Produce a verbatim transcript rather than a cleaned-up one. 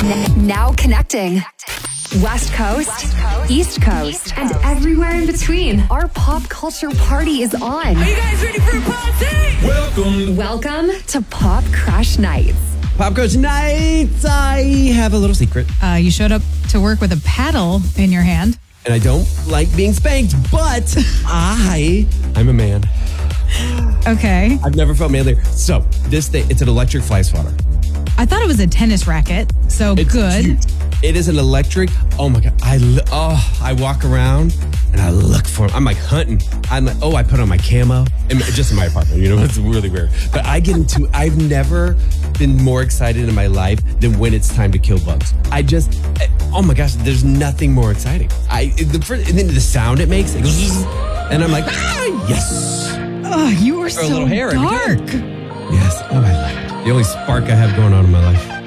N- now connecting. West Coast, West Coast East, Coast, East Coast, and everywhere in between. Our pop culture party is on. Are you guys ready for a party? Welcome. Welcome to Pop Crush Nights. Pop Crush Nights. I have a little secret. Uh, you showed up to work with a paddle in your hand. And I don't like being spanked, but I, I'm a man. Okay. I've never felt manlier. So this thing, it's an electric fly swatter. I thought it was a tennis racket, so It's good. cute. It is an electric. Oh my God. I, lo- oh, I walk around and I look for them. I'm like hunting. I'm like, oh, I put on my camo. And just in my apartment, you know, it's really weird. But I get into, I've never been more excited in my life than when it's time to kill bugs. I just, oh my gosh, there's nothing more exciting. I, the first, and then the sound it makes, it goes, and I'm like, ah, yes. Oh, you are Throw a so little hair every dark. time. Yes. Oh, I like it. The only spark I have going on in my life.